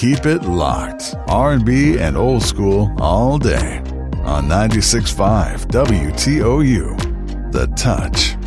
Keep it locked. R&B and old school all day on 96.5 WTOU. The Touch.